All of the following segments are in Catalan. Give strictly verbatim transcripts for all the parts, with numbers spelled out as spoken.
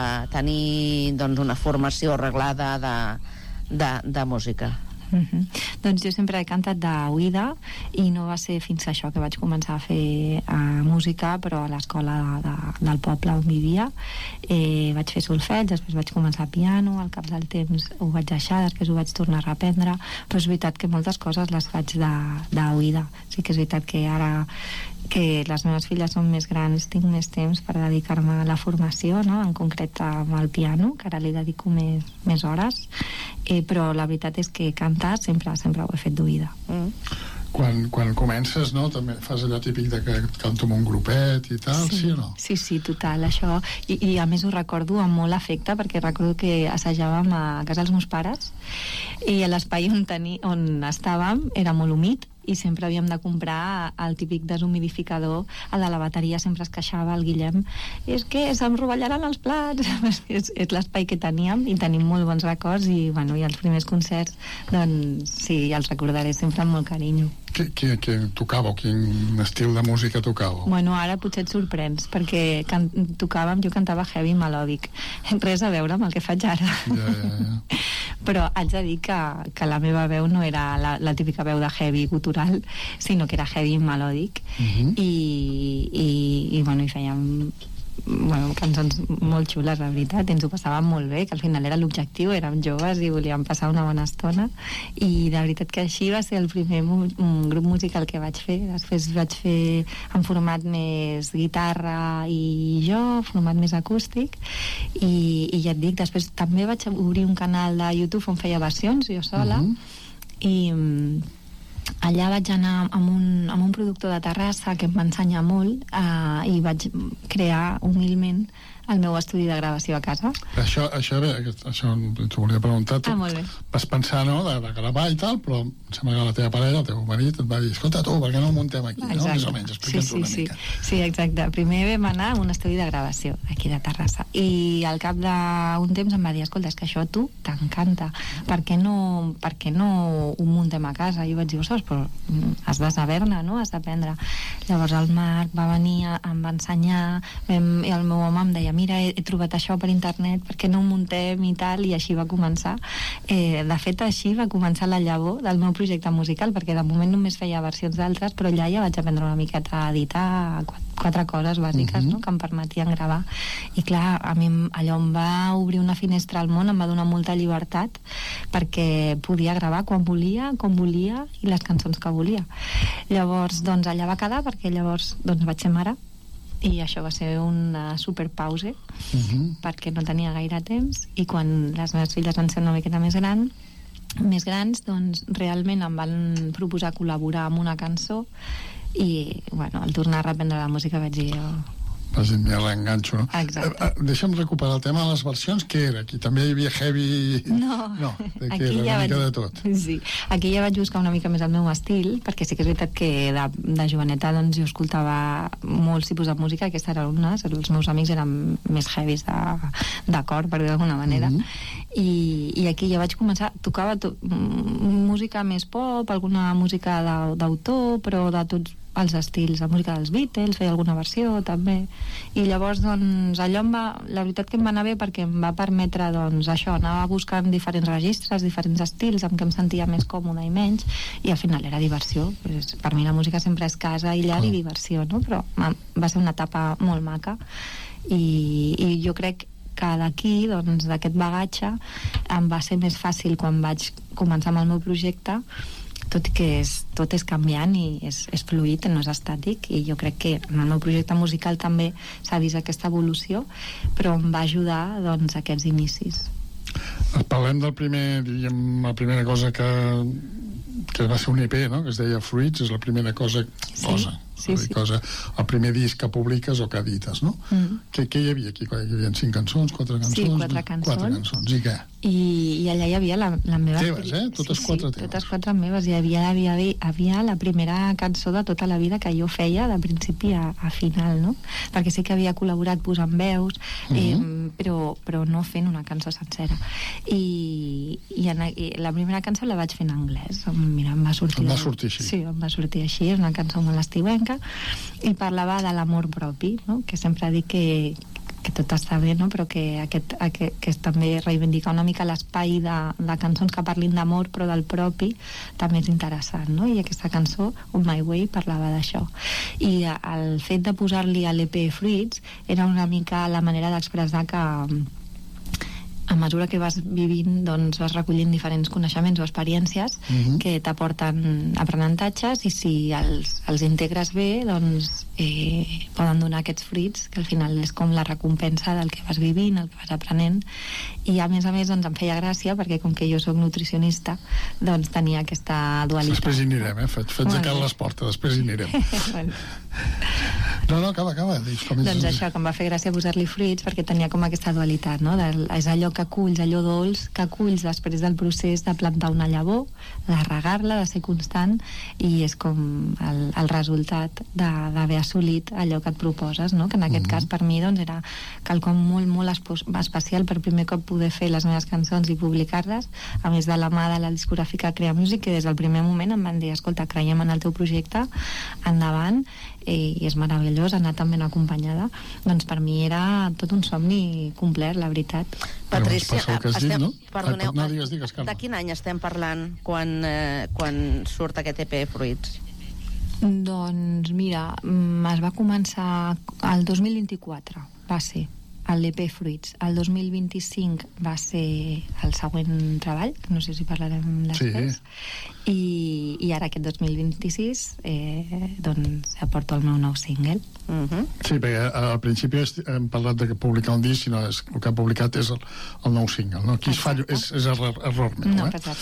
tenir doncs, una formació arreglada de, de, de música. Uh-huh. Doncs jo sempre he cantat d'oïda i no va ser fins això que vaig començar a fer uh, música, però a l'escola de, de, del poble on vivia eh, vaig fer solfeig, després vaig començar piano, al cap del temps ho vaig deixar, després ho vaig tornar a reprendre, però és veritat que moltes coses les faig d'oïda. Sí que és veritat que ara que les meves filles són més grans tinc més temps per dedicar-me a la formació, no? En concret amb el piano, que ara li dedico més, més hores, eh, però la veritat és que cantar sempre, sempre ho he fet d'oïda. Mm. Quan, quan comences, no? També fas allò típic de que canto amb un grupet i tal, sí, sí o no? Sí, sí, total, això. I, i a més ho recordo amb molt afecte, perquè recordo que assajàvem a casa dels meus pares i a l'espai on, teni, on estàvem era molt humit i sempre havíem de comprar el típic deshumidificador. El de la bateria sempre es queixava, el Guillem, és que se'm rovellaran els plats. és és l'espai que teníem i tenim molt bons records i, bueno, i els primers concerts doncs sí, els recordaré sempre amb molt carinyo. Què, què, què tocàveu? Quin estil de música tocàveu? Bueno, ara potser et sorprens, perquè can tocàvem, jo cantava heavy melòdic. Res a veure amb el que faig ara. Ja, ja, ja. Però haig de dir que, que la meva veu no era la, la típica veu de heavy gutural, sinó que era heavy melòdic. Uh-huh. I, i, i, bueno, i fèiem bueno, cançons molt xules, la veritat, ens ho passàvem molt bé, que al final era l'objectiu, érem joves i volíem passar una bona estona, i de veritat que així va ser el primer mu un grup musical que vaig fer. Després vaig fer en format més guitarra i jo, format més acústic, i, i ja et dic, després també vaig obrir un canal de YouTube on feia versions jo sola. Uh-huh. I allà vaig anar amb un, amb un productor de Terrassa que em va ensenyar molt, eh, i vaig crear humilment el meu estudi de gravació a casa. Això, això, bé, això t'ho volia preguntar. Tu ah, molt bé. Vas pensar, no?, de, de gravar i tal, però em sembla que la teva parella, el teu marit, et va dir, escolta tu, per què no el muntem aquí, exacte. No? Més o menys, explica'ns sí, sí, una sí. mica. Sí, exacte. Primer vam anar a un estudi de gravació aquí de Terrassa i al cap d'un temps em va dir, escolta, és que això a tu t'encanta, per què no, per què no ho muntem a casa? I jo vaig dir, ostres, però has de saber-ne, no? Has d'aprendre. Llavors el Marc va venir, em va ensenyar, vam, i el meu home em deia, mira, he, he trobat això per internet, per què no ho muntem i tal, i així va començar. Eh, de fet, així va començar la llavor del meu projecte musical, perquè de moment només feia versions d'altres, però allà ja vaig aprendre una miqueta a editar quatre, quatre coses bàsiques, uh-huh. no?, que em permetien gravar. I clar, a mi allò em va obrir una finestra al món, em va donar molta llibertat, perquè podia gravar quan volia, com volia, i les cançons que volia. Llavors, doncs, allà va quedar, perquè llavors doncs, vaig ser mare, i això va ser una superpause, uh-huh. perquè no tenia gaire temps, i quan les meves filles van ser una miqueta més gran, més grans, doncs realment em van proposar col·laborar amb una cançó i, bueno, al tornar a reprendre la música vaig dir jo... Vas dir, mira, l'enganxo, no? Exacte. Eh, eh, deixa'm recuperar el tema de les versions. Què era? Aquí també hi havia heavy... No, no de aquí era ja una mica vaig... de tot. Sí, aquí ja vaig buscar una mica més el meu estil, perquè sí que és veritat que de, de joveneta doncs, jo escoltava molts tipus de música, aquesta era una, els meus amics eren més heavies de, de cor, per dir d'alguna manera, mm-hmm. I, i aquí ja vaig començar, tocava to, música més pop, alguna música d'autor, però de tots els estils, la música dels Beatles, feia alguna versió també, i llavors doncs allò em va, la veritat que em va anar bé perquè em va permetre doncs això, anava buscant diferents registres, diferents estils amb què em sentia més còmode i menys, i al final era diversió. Pues, per mi la música sempre és casa i llar oh. i diversió, no? Però va ser una etapa molt maca i, i jo crec que d'aquí, doncs, d'aquest bagatge em va ser més fàcil quan vaig començar amb el meu projecte, tot i que és, tot és canviant i és, és fluid, no és estàtic, i jo crec que en el meu projecte musical també s'ha vist aquesta evolució, però em va ajudar doncs aquests inicis. Parlem del primer, diríem, la primera cosa que que va ser un E P, no?, que es deia Fruits, és la primera cosa, sí, cosa, sí, sí. cosa el primer disc que publiques o que edites, no? Mm. Què, què hi havia aquí? Hi havia cinc cançons, quatre cançons? Sí, quatre cançons. Quatre cançons, i què? I, i allà hi havia la, la meva... Teves, eh? Totes sí, quatre sí, teves. Totes quatre meves. Hi havia, havia, havia la primera cançó de tota la vida que jo feia de principi a, a final, no? Perquè sí que havia col·laborat posant veus, mm -hmm. eh, però, però no fent una cançó sencera. I, i, en, i la primera cançó la vaig fer en anglès. Mira, em va sortir... Em va sortir així. Sí, em va sortir així. És una cançó molt estiuenca i parlava de l'amor propi, no? Que sempre dic que que tot està bé, no? Però que, aquest, aquest, que també reivindica una mica l'espai de, de cançons que parlin d'amor però del propi també és interessant, no? I aquesta cançó, On My Way, parlava d'això. I el fet de posar-li a l'E P Fruits era una mica la manera d'expressar que a mesura que vas vivint, doncs vas recollint diferents coneixements o experiències uh-huh. que t'aporten aprenentatges, i si els, els integres bé, doncs eh, poden donar aquests fruits, que al final és com la recompensa del que vas vivint, el que vas aprenent. I a més a més doncs em feia gràcia, perquè com que jo sóc nutricionista, doncs tenia aquesta dualitat. Després hi anirem, eh? Faig, faig a Carles Porta, després hi anirem. Bueno. No, no, acaba, acaba. Dius, com doncs això, que em va fer gràcia posar-li fruits, perquè tenia com aquesta dualitat, no? De, és allò que aculls, allò dolç que aculls després del procés de plantar una llavor, de regar-la, de ser constant, i és com el, el resultat d'haver assolit allò que et proposes, no? Que en aquest mm-hmm. cas per mi doncs, era quelcom molt, molt especial, per primer cop poder fer les meves cançons i publicar-les, a més de la mà de la discogràfica Crea Music, que des del primer moment em van dir, escolta, creiem en el teu projecte, endavant, i és meravellós anar tan ben acompanyada. Doncs per mi era tot un somni complet, la veritat. Patrícia, estem, dit, no? perdoneu, no, digues, digues, de quin any estem parlant quan, eh, quan surt aquest E P Fruits? Doncs mira, es va començar el dos mil vint-i-quatre, va ser l'E P Fruits. El dos mil vint-i-cinc va ser el següent treball, que no sé si parlarem després. Sí. I, i ara aquest dos mil vint-i-sis eh, doncs aporto el meu nou single. Uh-huh. Sí, perquè al principi hem parlat de publicar un disc, sinó és, el que ha publicat és el, el nou single, no? Aquí es fallo, és, és error, error meu, no, eh?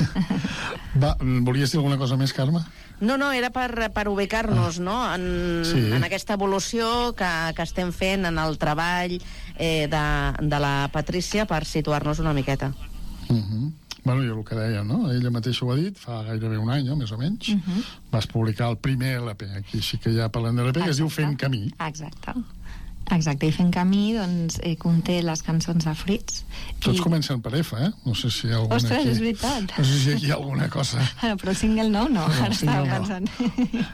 Va, volies dir alguna cosa més, Carme? No, no, era per, per ubicar-nos, ah. no? En, sí. en aquesta evolució que, que estem fent en el treball eh, de, de la Patrícia, per situar-nos una miqueta. Uh-huh. Bueno, jo el que deia, no? Ella mateixa ho ha dit, fa gairebé un any, no? Més o menys. Uh-huh. Vas publicar el primer L P, aquí sí que ja parlem de l'E P, que es diu Fent Camí. Exacte. Exacte, i Fent Camí, doncs, eh, conté les cançons de Fruits. Tots i... comencen per F, eh? No sé si hi ha alguna Ostres, aquí... és veritat. No sé si aquí hi ha alguna cosa... Ara, però el single nou no, no ara estava pensant... No.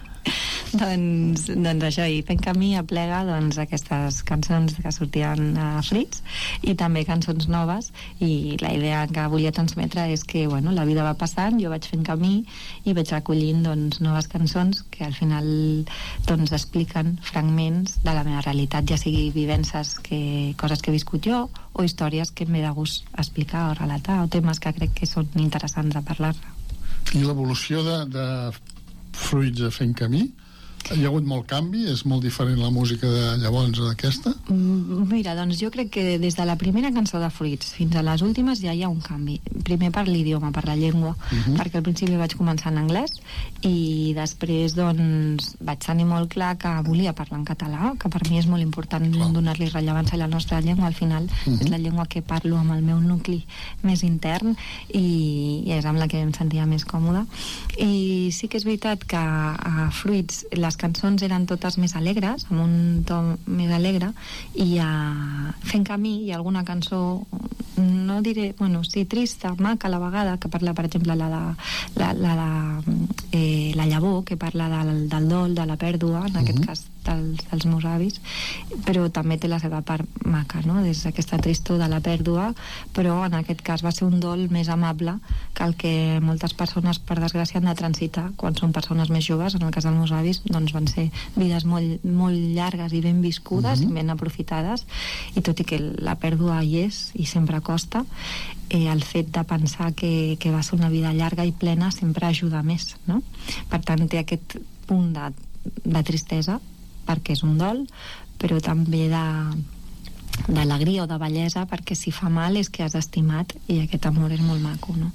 doncs, doncs això, i Fent Camí aplega doncs, aquestes cançons que sortien a Fruits i també cançons noves, i la idea que volia transmetre és que bueno, la vida va passant, jo vaig fent camí i vaig recollint doncs, noves cançons que al final doncs, expliquen fragments de la meva realitat, ja sigui vivències, que, coses que he viscut jo, o històries que m'he de gust explicar o relatar, o temes que crec que són interessants a parlar-ne. I l'evolució de, de Fruits a Fent Camí? Hi ha hagut molt canvi? És molt diferent la música de llavors d'aquesta? Mira, doncs jo crec que des de la primera cançó de Fruits fins a les últimes ja hi ha un canvi. Primer per l'idioma, per la llengua, uh-huh. perquè al principi vaig començar en anglès i després doncs vaig tenir molt clar que volia parlar en català, que per mi és molt important clar. Donar-li rellevància a la nostra llengua. Al final uh-huh. és la llengua que parlo amb el meu nucli més intern i, i és amb la que em sentia més còmoda. I sí que és veritat que a Fruits les cançons eren totes més alegres, amb un to més alegre, i a Fent Camí hi ha alguna cançó, no diré, bueno, sí, trista, maca a la vegada, que parla, per exemple, la de la, la, la, eh, la llavor, que parla del, del dol, de la pèrdua, en uh-huh. aquest cas dels, dels meus avis, però també té la seva part maca, no? Des d'aquesta tristor de la pèrdua, però en aquest cas va ser un dol més amable que el que moltes persones, per desgràcia, han de transitar quan són persones més joves. En el cas dels meus avis, doncs van ser vides molt, molt llargues i ben viscudes uh-huh. i ben aprofitades, i tot i que la pèrdua hi és i sempre costa, eh, el fet de pensar que, que va ser una vida llarga i plena sempre ajuda més, no? Per tant, té aquest punt de, de tristesa, perquè és un dol, però també de d'alegria o de bellesa, perquè si fa mal és que has estimat, i aquest amor és molt maco, no?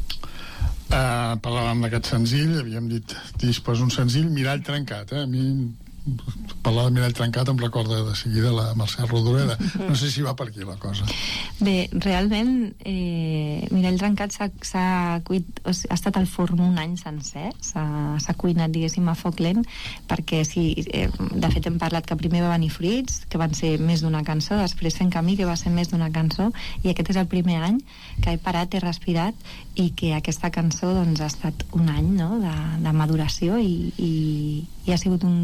Uh, parlàvem d'aquest senzill, havíem dit disposa un senzill, Mirall trencat, eh? A mi parlar de Mirall trencat em recorda de seguida la Mercè Rodoreda. No sé si va per aquí la cosa. Bé, realment eh, Mirall trencat s'ha, s'ha cuit, o sigui, ha estat al forn un any sencer, s'ha, s'ha cuinat, diguéssim, a foc lent, perquè sí, eh, de fet hem parlat que primer va venir Fruits, que van ser més d'una cançó, després Fent Camí, que va ser més d'una cançó, i aquest és el primer any que he parat, he respirat, i que aquesta cançó doncs, ha estat un any, no?, de, de maduració, i, i, i ha sigut un procés molt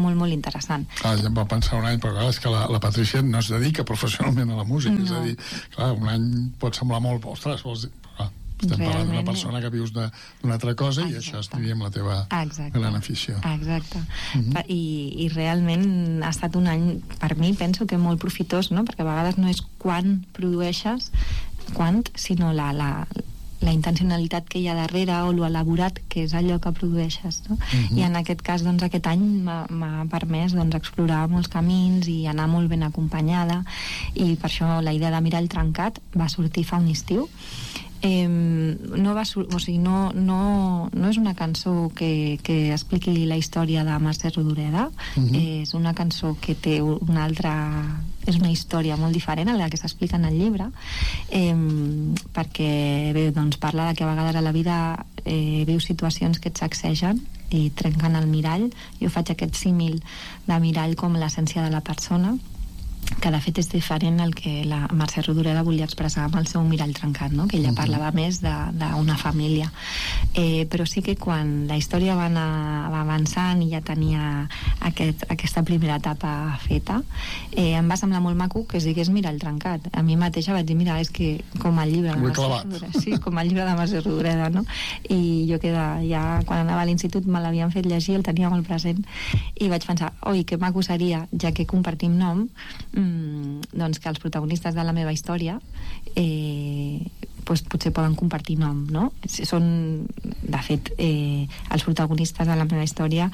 molt, molt interessant. Clar, ja em va pensar un any, però clar, és que la, la Patrícia no es dedica professionalment a la música, no. És a dir, clar, un any pot semblar molt, ostres, vols dir, clar, estem Realment... parlant d'una persona que vius d'una altra cosa. Exacte. I això es diria amb la teva Exacte. gran afició. Exacte. Mm-hmm. I, I realment ha estat un any, per mi, penso que molt profitós, no? Perquè a vegades no és quan produeixes, quant, sinó la, la, la intencionalitat que hi ha darrere o lo elaborat que és allò que produeixes, no? Mm-hmm. I en aquest cas, doncs, aquest any m'ha permès doncs, explorar molts camins i anar molt ben acompanyada, i per això la idea de Mirall Trencat va sortir fa un estiu. Eh, no, va sur- o sigui, no, no, no és una cançó que, que expliqui la història de Mercè Rodoreda. Uh-huh. eh, és una cançó que té una altra, és una història molt diferent a la que s'explica en el llibre, eh, perquè bé, doncs parla de que a vegades a la vida eh, vius situacions que et sacsegen i trenquen el mirall. Jo faig aquest símil de mirall com l'essència de la persona, que de fet és diferent al que la Mercè Rodoreda volia expressar amb el seu Mirall Trencat, no? Que ella parlava més d'una família, eh, però sí que quan la història va, anar, va avançant i ja tenia aquest, aquesta primera etapa feta, eh, em va semblar molt maco que es digués Mirall Trencat. A mi mateixa vaig dir, mira, és que com el llibre de Mercè Rodoreda, sí, com el llibre de Mercè Rodoreda, no? I jo que ja quan anava a l'institut me l'havien fet llegir, el tenia molt present, i vaig pensar, oi, que maco seria, ja que compartim nom, doncs que els protagonistes de la meva història eh, doncs potser poden compartir nom, no? Són, de fet, eh, els protagonistes de la meva història,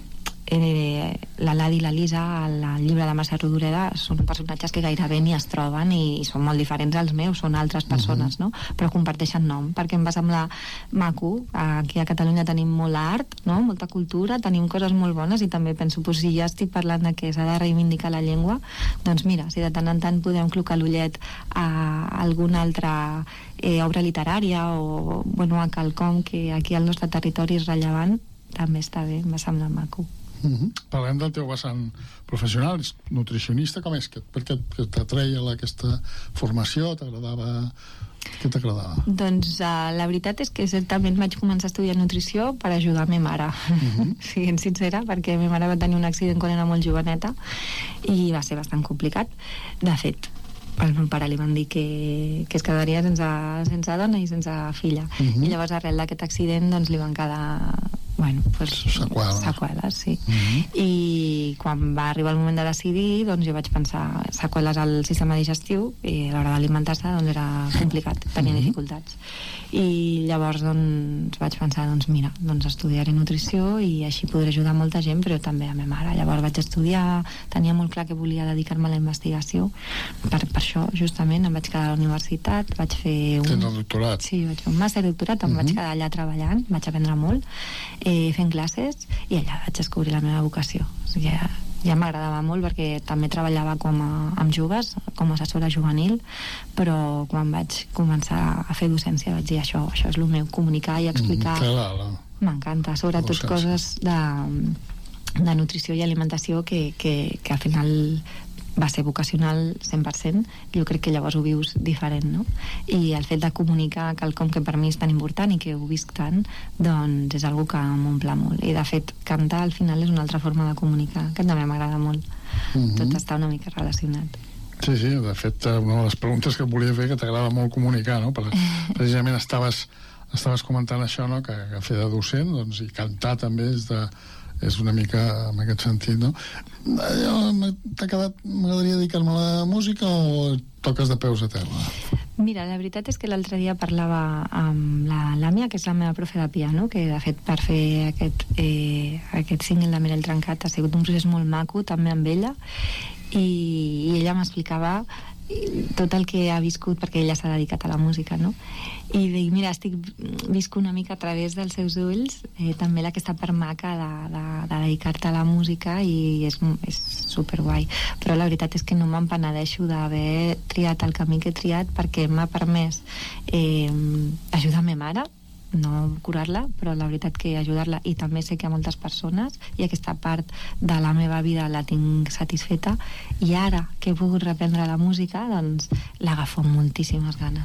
eh, la Ladi i la Lisa, al llibre de Mercè Rodoreda, són personatges que gairebé ni es troben i, i són molt diferents als meus, són altres persones, no? Però comparteixen nom, perquè em va semblar maco. Aquí a Catalunya tenim molt art, no? Molta cultura, tenim coses molt bones, i també penso, pues, si ja estic parlant de que s'ha de reivindicar la llengua, doncs mira, si de tant en tant podem clocar l'ullet a alguna altra eh, obra literària o bueno, a quelcom que aquí al nostre territori és rellevant, també està bé, em va semblar maco. Uh-huh. Parlem del teu vessant professional, és nutricionista, com és? Que, per què t'atreia aquesta formació? T'agradava? Què t'agradava? Doncs uh, la veritat és que certament vaig començar a estudiar nutrició per ajudar a meva mare, uh-huh. siguent sincera, perquè meva mare va tenir un accident quan era molt joveneta i va ser bastant complicat. De fet, al meu pare li van dir que, que es quedaria sense, sense dona i sense filla. Uh-huh. I llavors, arrel d'aquest accident, doncs li van quedar bueno, pues, seqüeles. seqüeles, sí. Uh-huh. I quan va arribar el moment de decidir, doncs jo vaig pensar seqüeles al sistema digestiu, i a l'hora d'alimentar-se doncs era complicat, tenia uh-huh. dificultats. I llavors doncs vaig pensar, doncs mira, doncs estudiaré nutrició i així podré ajudar molta gent, però també a meva mare. Llavors vaig estudiar, tenia molt clar que volia dedicar-me a la investigació, per, per això justament em vaig quedar a la universitat, vaig fer un... Tens el doctorat? Sí, vaig fer un màster doctorat, em uh-huh. vaig quedar allà treballant, vaig aprendre molt, eh, fent classes, i allà vaig descobrir la meva vocació. O sigui, ja, ja m'agradava molt perquè també treballava com a, amb joves, com a assessora juvenil, però quan vaig començar a fer docència vaig dir això, això és el meu, comunicar i explicar. Mm, clar, m'encanta, sobretot coses de, de nutrició i alimentació que, que, que al final va ser vocacional cent per cent. Jo crec que llavors ho vius diferent, no? I el fet de comunicar quelcom que per mi és tan important i que ho visc tant, doncs és algo que m'omple molt. I de fet, cantar al final és una altra forma de comunicar, que també m'agrada molt. Mm-hmm. Tot està una mica relacionat. Sí, sí, de fet, una de les preguntes que et volia fer, que t'agrada molt comunicar, no? Precisament estaves, estaves comentant això, no? Que, que fer de docent, doncs, i cantar també és de... és una mica en aquest sentit, no? T'ha quedat... M'agradaria dedicar-me a la música o toques de peus a terra? Mira, la veritat és que l'altre dia parlava amb la Làmia, que és la meva profe de piano, que de fet per fer aquest, eh, aquest single de Mirall Trencat ha sigut un procés molt maco, també amb ella, i, i ella m'explicava tot el que ha viscut, perquè ella s'ha dedicat a la música, no? I dic, mira, estic visc una mica a través dels seus ulls, eh, també aquesta part maca de, de, de dedicar-te a la música, i és, és superguai. Però la veritat és que no me'n penedeixo d'haver triat el camí que he triat, perquè m'ha permès eh, ajudar a meva mare, no curar-la, però la veritat que ajudar-la, i també sé que a moltes persones, i aquesta part de la meva vida la tinc satisfeta, i ara que he pogut reprendre la música, doncs l'agafo amb moltíssimes ganes.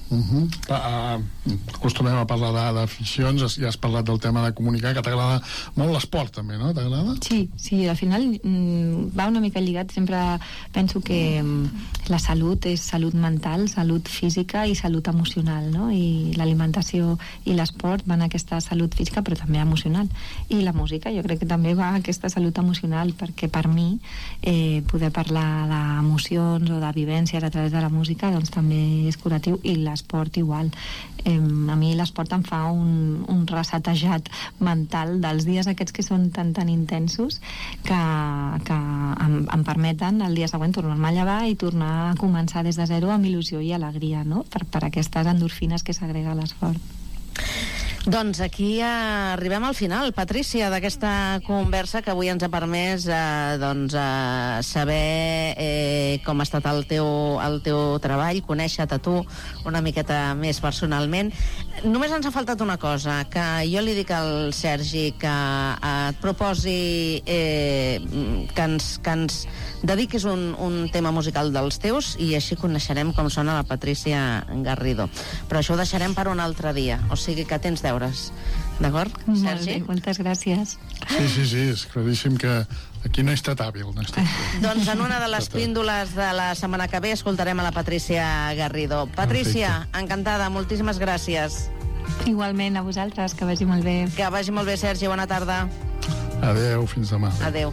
Uh -huh. uh, acostumem a parlar d'aficions, ja has parlat del tema de comunicar, que t'agrada molt l'esport també, no? T'agrada? Sí, sí, al final mm, va una mica lligat, sempre penso que mm, la salut és salut mental, salut física i salut emocional, no? I l'alimentació i l'esport van a aquesta salut física però també emocional, i la música jo crec que també va a aquesta salut emocional, perquè per mi eh, poder parlar d'emocions o de vivències a través de la música doncs també és curatiu, i l'esport igual. Eh, a mi l'esport em fa un, un resetejat mental dels dies aquests que són tan tan intensos que, que em, em permeten el dia següent tornar-me a llevar i tornar a començar des de zero amb il·lusió i alegria, no? Per, per aquestes endorfines que s'agrega a l'esport. Doncs aquí arribem al final, Patrícia, d'aquesta conversa que avui ens ha permès eh, doncs, eh, saber eh, com ha estat el teu, el teu treball, conèixer-te a tu una miqueta més personalment. Només ens ha faltat una cosa, que jo li dic al Sergi que eh, et proposi eh, que, ens, que ens dediquis un, un tema musical dels teus, i així coneixerem com sona la Patrícia Garrido. Però això ho deixarem per un altre dia, o sigui que tens deures. D'acord, Sergi? Molt bé, moltes gràcies. Sí, sí, sí, és claríssim que aquí no he estat hàbil. No he estat hàbil. Doncs en una de les píndoles de la setmana que ve escoltarem a la Patrícia Garrido. Patrícia, perfecte. Encantada, moltíssimes gràcies. Igualment, a vosaltres, que vagi molt bé. Que vagi molt bé, Sergi, bona tarda. Adeu, fins demà. Adeu.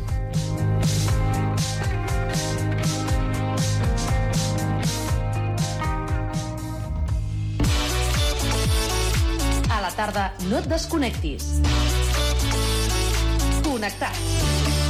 A la tarda no et desconnectis. Connectats.